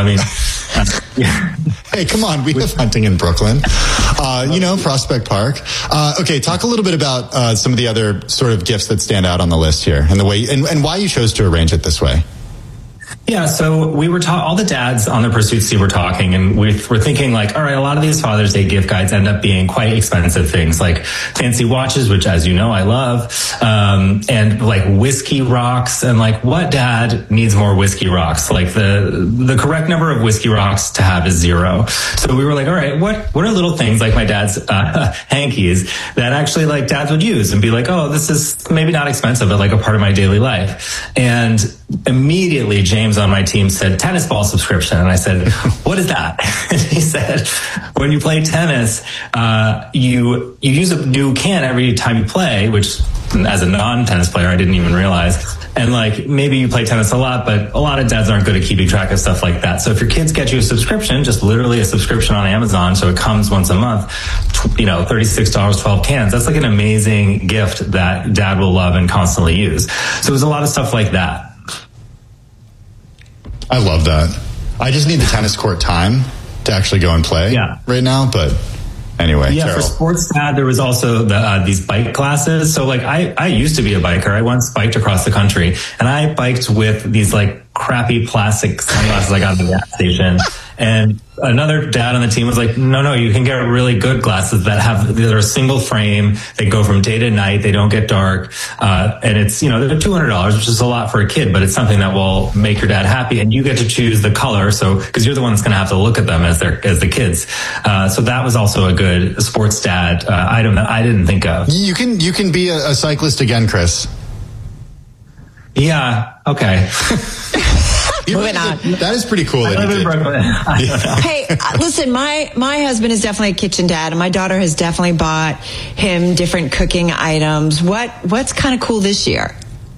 Hey, come on. We have hunting in Brooklyn. Prospect Park. Okay, talk a little bit about some of the other sort of gifts that stand out on the list here, and the way and why you chose to arrange it this way. Yeah, so we were all the dads on the Pursuit team were talking, and we were thinking all right, a lot of these Father's Day gift guides end up being quite expensive things, like fancy watches, which, as you know, I love, and whiskey rocks, and what dad needs more whiskey rocks? The correct number of whiskey rocks to have is 0. So we were all right, what are little things like my dad's hankies that actually dads would use and be oh, this is maybe not expensive, but a part of my daily life. And immediately James on my team said tennis ball subscription, and I said, what is that? And he said, when you play tennis, you use a new can every time you play, which as a non-tennis player I didn't even realize. And maybe you play tennis a lot, but a lot of dads aren't good at keeping track of stuff like that. So if your kids get you a subscription, just literally a subscription on Amazon, so it comes once a month, $36, 12 cans. That's an amazing gift that dad will love and constantly use. So it was a lot of stuff like that. I love that. I just need the tennis court time to actually go and play right now, but Anyway, yeah, Carol. for sports dad, there was also these bike classes. So like I used to be a biker. I once biked across the country, and I biked with these like crappy plastic sunglasses I got at the gas station. And another dad on the team was like, no, you can get really good glasses that are a single frame. They go from day to night. They don't get dark. And it's, they're $200, which is a lot for a kid, but it's something that will make your dad happy. And you get to choose the color. So, cause you're the one that's going to have to look at them as the kids. So that was also a good sports dad item that I didn't think of. You can be a cyclist again, Chris. Yeah. Okay. Moving on. That is pretty cool. Hey, listen, my husband is definitely a kitchen dad, and my daughter has definitely bought him different cooking items. What's kind of cool this year?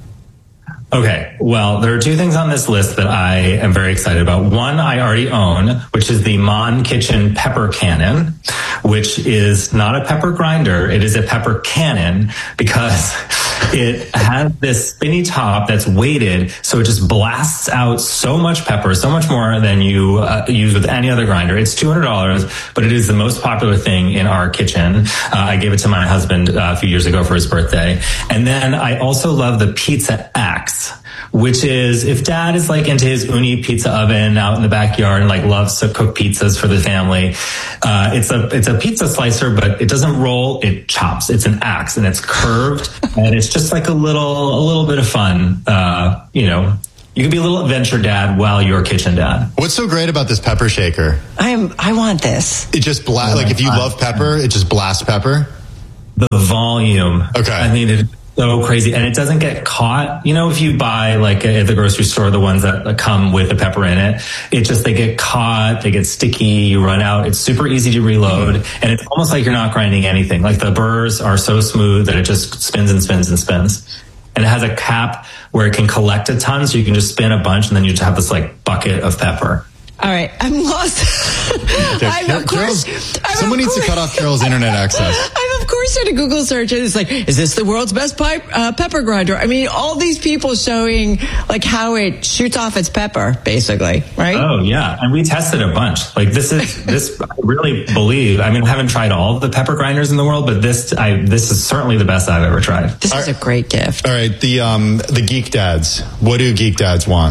Okay, well, there are two things on this list that I am very excited about. One I already own, which is the Mon Kitchen Pepper Cannon, which is not a pepper grinder. It is a pepper cannon because it has this spinny top that's weighted, so it just blasts out so much pepper, so much more than you use with any other grinder. It's $200, but it is the most popular thing in our kitchen. I gave it to my husband a few years ago for his birthday. And then I also love the Pizza Axe, which is if dad is like into his uni pizza oven out in the backyard and like loves to cook pizzas for the family. It's a pizza slicer, but it doesn't roll, it chops. It's an axe and it's curved and it's just like a little bit of fun. You can be a little adventure dad while you're kitchen dad. What's so great about this pepper shaker? I want this. It just like if you love pepper, it just blasts pepper. The volume. Okay. I mean, it's so crazy. And it doesn't get caught. If you buy like at the grocery store, the ones that come with the pepper in it, they get caught, they get sticky, you run out. It's super easy to reload. And it's almost like you're not grinding anything. Like the burrs are so smooth that it just spins and spins and spins. And it has a cap where it can collect a ton. So you can just spin a bunch and then you just have this like bucket of pepper. All right, I'm lost. Someone needs to cut off Carol's internet access. I've of course did a Google search and it's like, is this the world's best pepper grinder? I mean, all these people showing like how it shoots off its pepper, basically, right? Oh yeah, and we tested a bunch. Like this I really believe. I mean, I haven't tried all of the pepper grinders in the world, but this is certainly the best I've ever tried. This is a great gift. All right, the geek dads. What do geek dads want?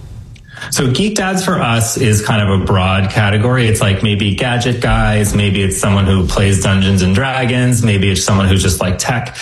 So geek dads for us is kind of a broad category. It's like maybe gadget guys, maybe it's someone who plays Dungeons and Dragons, maybe it's someone who's just like tech.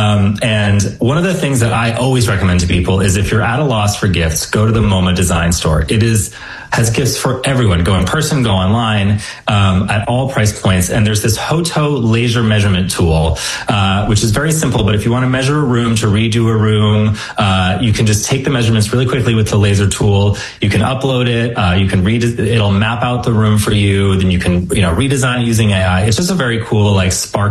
And one of the things that I always recommend to people is if you're at a loss for gifts, go to the MoMA Design Store. It has gifts for everyone. Go in person, go online, at all price points. And there's this Hoto laser measurement tool, which is very simple. But if you want to measure a room, to redo a room, you can just take the measurements really quickly with the laser tool. You can upload it. You can it'll map out the room for you. Then you can, redesign it using AI. It's just a very cool, like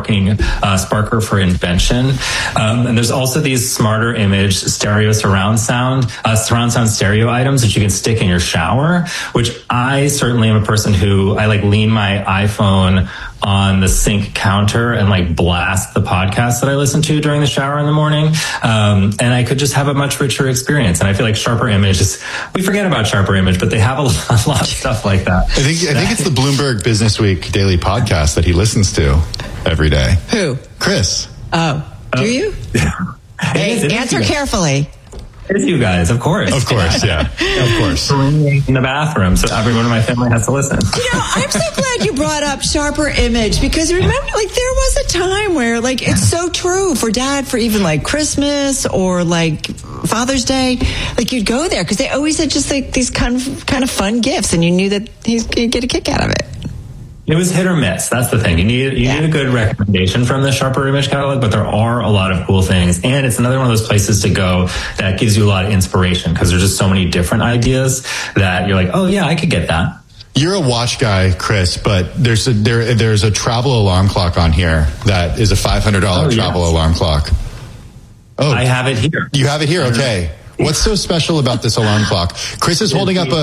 sparker for invention. And there's also these smarter image surround sound stereo items that you can stick in your shower, which I certainly am a person who I like lean my iPhone on the sink counter and like blast the podcast that I listen to during the shower in the morning. And I could just have a much richer experience. And I feel like Sharper Image we forget about Sharper Image, but they have a lot of stuff like that. I think it's the Bloomberg Business Week daily podcast that he listens to every day. Who? Chris. Oh, do you? Hey, answer carefully. It's you guys, of course. Of course, yeah. Of course. In the bathroom, so everyone in my family has to listen. I'm so glad you brought up Sharper Image because remember, like, there was a time where, like, it's so true for dad for even, like, Christmas or, like, Father's Day. Like, you'd go there because they always had just, like, these kind of fun gifts and you knew that he'd get a kick out of it. It was hit or miss. That's the thing. You need a good recommendation from the Sharper Image catalog, but there are a lot of cool things. And it's another one of those places to go that gives you a lot of inspiration because there's just so many different ideas that you're like, oh yeah, I could get that. You're a watch guy, Chris, but there's a travel alarm clock on here that is a $500 travel alarm clock. Oh, I have it here. You have it here. Okay. What's so special about this alarm clock? Chris is holding up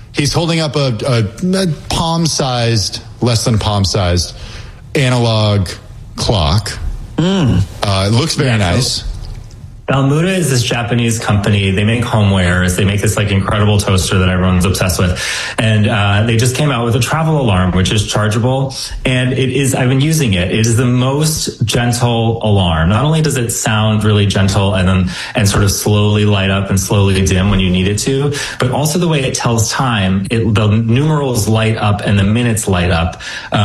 a palm-sized, less than palm-sized analog clock. It looks very nice. Balmuda is this Japanese company. They make homewares. They make this like incredible toaster that everyone's obsessed with. And they just came out with a travel alarm, which is chargeable. And I've been using it. It is the most gentle alarm. Not only does it sound really gentle and sort of slowly light up and slowly dim when you need it to, but also the way it tells time, the numerals light up and the minutes light up.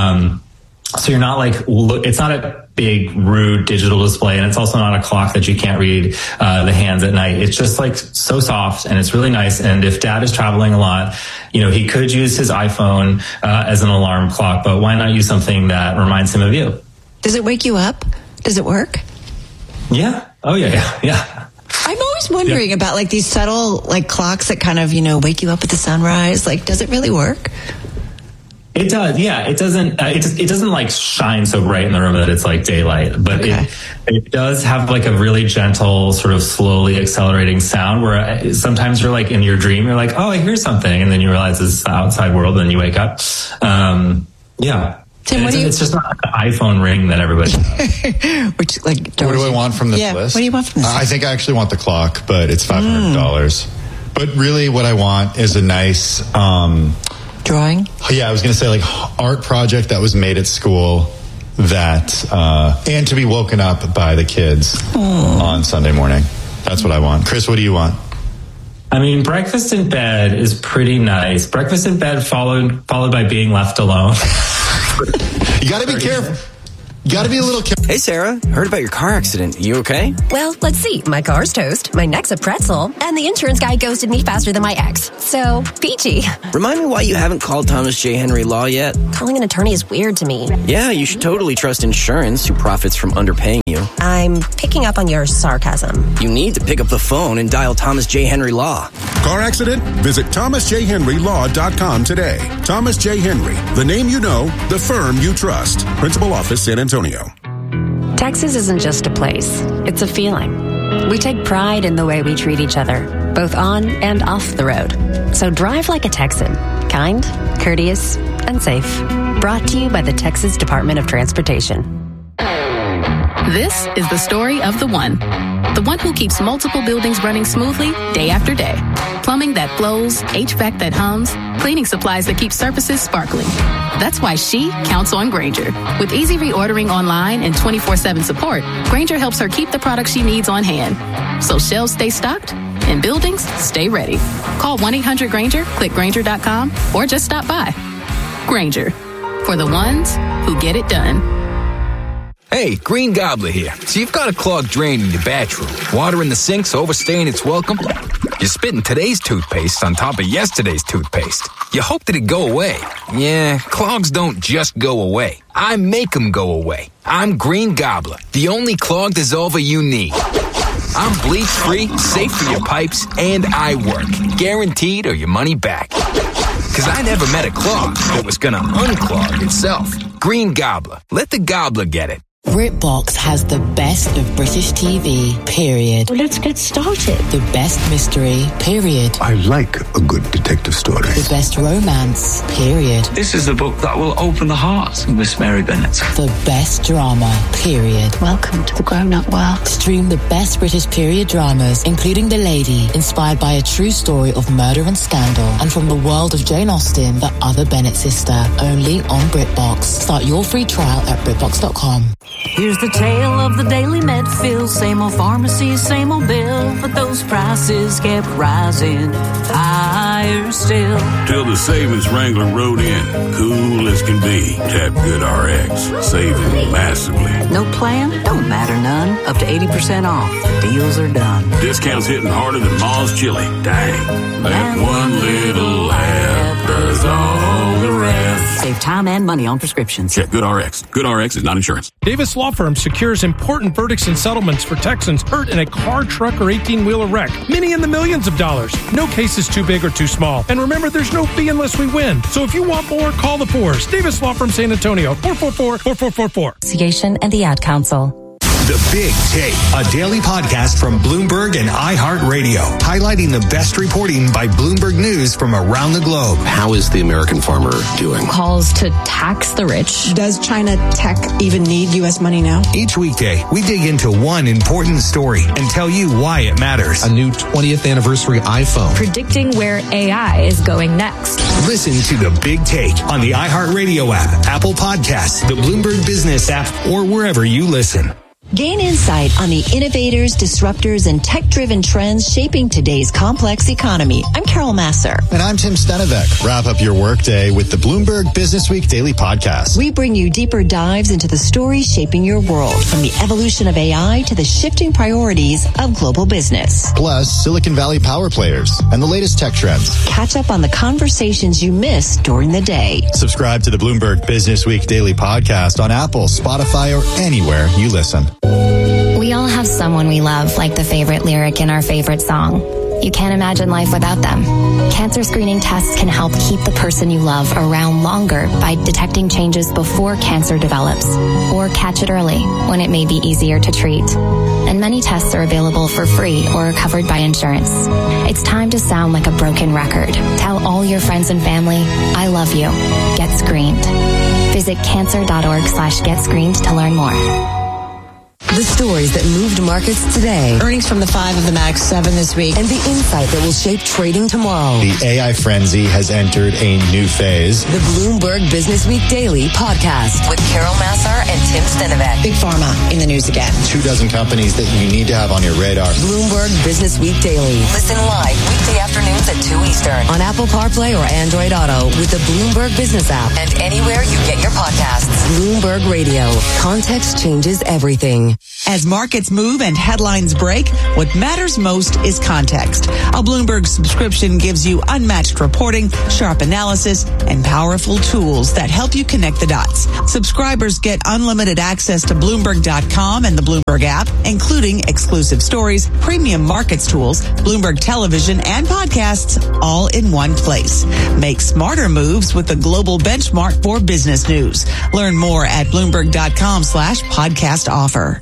So you're not like, it's not a big, rude digital display, and it's also not a clock that you can't read the hands at night. It's just like so soft, and it's really nice. And if dad is traveling a lot, he could use his iPhone as an alarm clock, but why not use something that reminds him of you? Does it wake you up? Does it work? Yeah. Oh, yeah. I'm always wondering about like these subtle like clocks that kind of, wake you up at the sunrise. Like, does it really work? It does, yeah. It doesn't. It doesn't like shine so bright in the room that it's like daylight, but it does have like a really gentle, sort of slowly accelerating sound. Where sometimes you're like in your dream, you're like, oh, I hear something, and then you realize it's the outside world, and you wake up. Yeah. Tim, it's just not an iPhone ring that everybody. Which like, what do I want from this list? What do you want from this? I think I actually want the clock, but it's $500. But really, what I want is a nice. Drawing? Yeah, I was going to say like art project that was made at school that, and to be woken up by the kids on Sunday morning. That's what I want. Chris, what do you want? I mean, breakfast in bed is pretty nice. Breakfast in bed followed by being left alone. You got to be careful. You got to be a little careful. Hey, Sarah. Heard about your car accident. You okay? Well, let's see. My car's toast, my neck's a pretzel, and the insurance guy ghosted me faster than my ex. So, peachy. Remind me why you haven't called Thomas J. Henry Law yet? Calling an attorney is weird to me. Yeah, you should totally trust insurance who profits from underpaying you. I'm picking up on your sarcasm. You need to pick up the phone and dial Thomas J. Henry Law. Car accident? Visit thomasjhenrylaw.com today. Thomas J. Henry, the name you know, the firm you trust. Principal office, San Antonio. Texas isn't just a place, it's a feeling. We take pride in the way we treat each other, both on and off the road. So drive like a Texan, kind, courteous, and safe. Brought to you by the Texas Department of Transportation. This is the story of the one who keeps multiple buildings running smoothly day after day. Plumbing that flows, HVAC that hums, cleaning supplies that keep surfaces sparkling. That's why she counts on Grainger. With easy reordering online and 24/7 support, Grainger helps her keep the products she needs on hand. So shelves stay stocked and buildings stay ready. Call 1-800-GRAINGER, click Grainger.com, or just stop by. Grainger, for the ones who get it done. Hey, Green Gobbler here. So you've got a clogged drain in your bathroom. Water in the sink's overstaying its welcome. You're spitting today's toothpaste on top of yesterday's toothpaste. You hope that it go away. Yeah, clogs don't just go away. I make them go away. I'm Green Gobbler, the only clog dissolver you need. I'm bleach-free, safe for your pipes, and I work. Guaranteed or your money back. Because I never met a clog that was gonna unclog itself. Green Gobbler. Let the gobbler get it. BritBox has the best of British TV, period. Well, let's get started. The best mystery, period. I like a good detective story. The best romance, period. This is the book that will open the heart of Miss Mary Bennet. The best drama, period. Welcome to the grown-up world. Stream the best British period dramas, including The Lady, inspired by a true story of murder and scandal, and from the world of Jane Austen, the other Bennet sister, only on BritBox. Start your free trial at BritBox.com. Here's the tale of the daily Medfield. Same old pharmacy, same old bill, but those prices kept rising higher still. Till the savings Wrangler rode in, cool as can be. Tap GoodRx, saving massively. No plan? Don't matter none. Up to 80% off. Deals are done. Discounts hitting harder than Ma's chili. Dang. That one little app does all the rest. Save time and money on prescriptions. Check GoodRx. GoodRx is not insurance. Davis Law Firm secures important verdicts and settlements for Texans hurt in a car, truck, or 18-wheeler wreck. Many in the millions of dollars. No case is too big or too small. And remember, there's no fee unless we win. So if you want more, call the Fours. Davis Law Firm San Antonio, 444-4444. Association and the Ad Council. The Big Take, a daily podcast from Bloomberg and iHeartRadio, highlighting the best reporting by Bloomberg News from around the globe. How is the American farmer doing? Calls to tax the rich. Does China tech even need U.S. money now? Each weekday, we dig into one important story and tell you why it matters. A new 20th anniversary iPhone. Predicting where AI is going next. Listen to The Big Take on the iHeartRadio app, Apple Podcasts, the Bloomberg Business app, or wherever you listen. Gain insight on the innovators, disruptors, and tech-driven trends shaping today's complex economy. I'm Carol Masser. And I'm Tim Stenevec. Wrap up your workday with the Bloomberg Businessweek Daily Podcast. We bring you deeper dives into the stories shaping your world, from the evolution of AI to the shifting priorities of global business. Plus, Silicon Valley power players and the latest tech trends. Catch up on the conversations you missed during the day. Subscribe to the Bloomberg Businessweek Daily Podcast on Apple, Spotify, or anywhere you listen. We all have someone we love, like the favorite lyric in our favorite song. You can't imagine life without them. Cancer screening tests can help keep the person you love around longer by detecting changes before cancer develops, or catch it early when it may be easier to treat. And many tests are available for free or are covered by insurance. It's time to sound like a broken record. Tell all your friends and family, I love you. Get screened. Visit cancer.org/getscreened to learn more. The stories that moved markets today. Earnings from the 5 of the Max 7 this week. And the insight that will shape trading tomorrow. The AI frenzy has entered a new phase. The Bloomberg Businessweek Daily Podcast with Carol Massar and Tim Stenevec. Big Pharma in the news again. 24 companies that you need to have on your radar. Bloomberg Businessweek Daily. Listen live weekday afternoons at 2 Eastern on Apple CarPlay or Android Auto with the Bloomberg Business app and anywhere you get your podcasts. Bloomberg Radio. Context changes everything. As markets move and headlines break, what matters most is context. A Bloomberg subscription gives you unmatched reporting, sharp analysis, and powerful tools that help you connect the dots. Subscribers get unlimited access to Bloomberg.com and the Bloomberg app, including exclusive stories, premium markets tools, Bloomberg television, and podcasts, all in one place. Make smarter moves with the global benchmark for business news. Learn more at Bloomberg.com/podcast offer.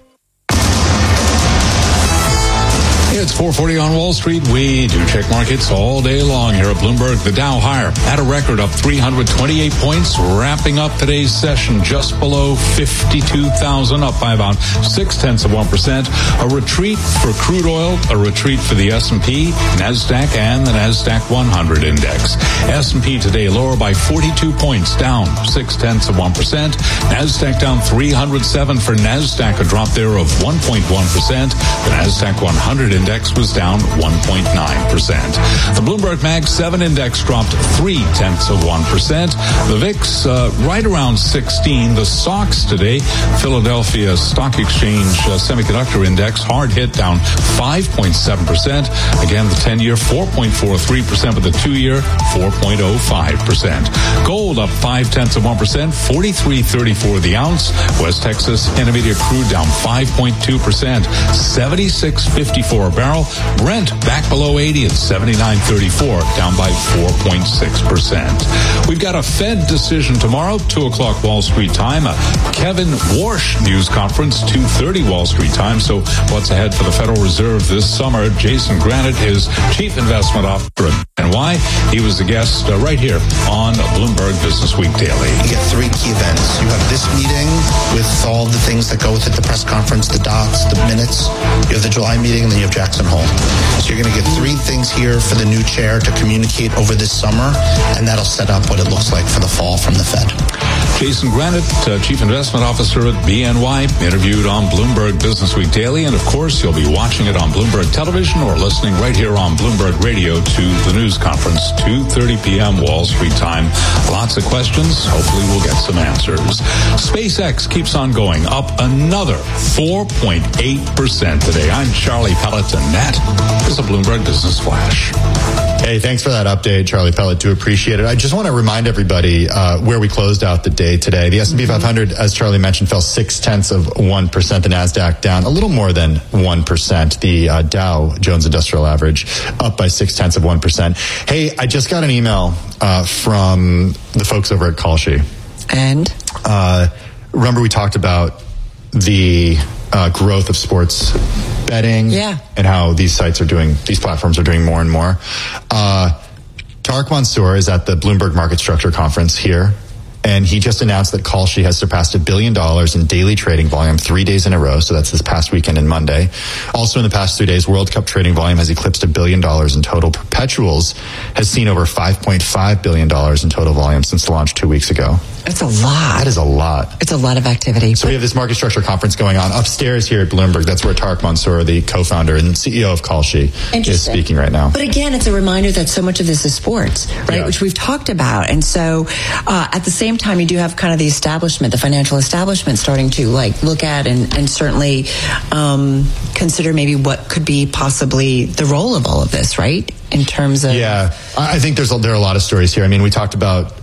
It's 4:40 on Wall Street. We do check markets all day long here at Bloomberg. The Dow higher at a record up 328 points, wrapping up today's session just below 52,000, up by about 0.6%. A retreat for crude oil, a retreat for the S&P, NASDAQ, and the NASDAQ 100 index. S&P today lower by 42 points, down 0.6%. NASDAQ down 307 for NASDAQ, a drop there of 1.1%. The NASDAQ 100 index was down 1.9%. The Bloomberg Mag 7 index dropped 0.3%. The VIX right around 16. The SOX today, Philadelphia Stock Exchange Semiconductor Index, hard hit, down 5.7%. Again, the 10-year 4.43%, but the 2-year 4.05%. Gold up 0.5%, 43.34 the ounce. West Texas Intermediate crude down 5.2%, 76.54 a barrel. Brent back below 80 at 79.34, down by 4.6%. We've got a Fed decision tomorrow, 2 o'clock Wall Street time. A Kevin Warsh news conference, 2:30 Wall Street time. So what's ahead for the Federal Reserve this summer? Jason Granite, his chief investment officer, and why he was a guest right here on Bloomberg Businessweek Daily. You get 3 key events. You have this meeting with all the things that go with it, the press conference, the docs, the minutes. You have the July meeting, and then you have Jackson Hole. So you're going to get 3 things here for the new chair to communicate over this summer, and that'll set up what it looks like for the fall from the Fed. Jason Granite, Chief Investment Officer at BNY, interviewed on Bloomberg Businessweek Daily. And, of course, you'll be watching it on Bloomberg Television or listening right here on Bloomberg Radio to the news conference, 2:30 p.m. Wall Street time. Lots of questions. Hopefully we'll get some answers. SpaceX keeps on going, up another 4.8% today. I'm Charlie Pelleton. That is a Bloomberg Business Flash. Hey, thanks for that update, Charlie Pellet. Do appreciate it. I just want to remind everybody where we closed out the day today. The S&P 500, as Charlie mentioned, fell 0.6%. The NASDAQ down a little more than 1%. The Dow Jones Industrial Average up by 0.6%. Hey, I just got an email from the folks over at Kalshi. And? Remember we talked about the growth of sports betting and how these platforms are doing more and more. Tarek Mansour is at the Bloomberg Market Structure Conference here, and he just announced that Kalshi has surpassed $1 billion in daily trading volume 3 days in a row. So that's this past weekend and Monday. Also in the past 3 days, World Cup trading volume has eclipsed $1 billion in total. Perpetuals has seen over $5.5 billion in total volume since launch 2 weeks ago. That's a lot. That is a lot. It's a lot of activity. So we have this market structure conference going on upstairs here at Bloomberg. That's where Tarek Mansour, the co-founder and CEO of Kalshi, is speaking right now. But again, it's a reminder that so much of this is sports, right? Which we've talked about. And so at the same time, you do have kind of the establishment, the financial establishment starting to look at and certainly consider maybe what could be possibly the role of all of this, right? In terms of... Yeah, I think there are a lot of stories here. I mean, we talked about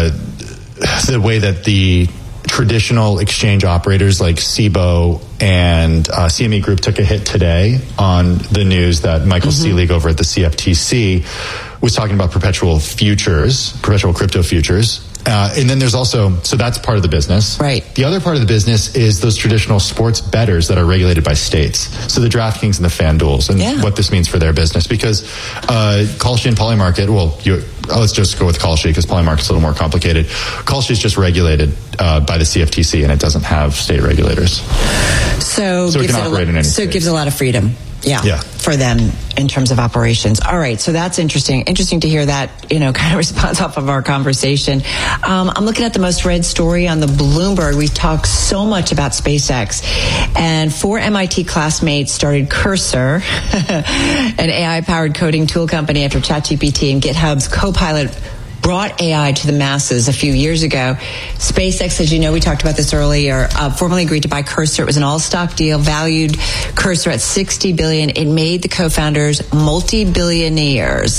the way that the traditional exchange operators like Cboe and CME Group took a hit today on the news that Michael Seelig over at the CFTC was talking about perpetual crypto futures. And then there's also, so that's part of the business. Right. The other part of the business is those traditional sports bettors that are regulated by states. So the DraftKings and the FanDuels and what this means for their business. Because Kalshi and Polymarket, let's just go with Kalshi because Polymarket's a little more complicated. Kalshi is just regulated by the CFTC and it doesn't have state regulators. So it can operate in any state. So it gives a lot of freedom. Yeah, for them in terms of operations. All right, so that's interesting. Interesting to hear that, kind of response off of our conversation. I'm looking at the most read story on the Bloomberg. We've talked so much about SpaceX, and 4 MIT classmates started Cursor, an AI-powered coding tool company after ChatGPT and GitHub's Copilot brought AI to the masses a few years ago. SpaceX, as you know, we talked about this earlier, formally agreed to buy Cursor. It was an all-stock deal, valued Cursor at $60 billion. It made the co-founders multi-billionaires.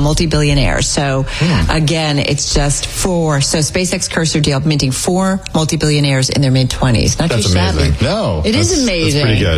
So again, it's just 4. So SpaceX Cursor deal minting 4 multi-billionaires in their mid-20s. Not That's too shabby. amazing. No. It is amazing. That's pretty good.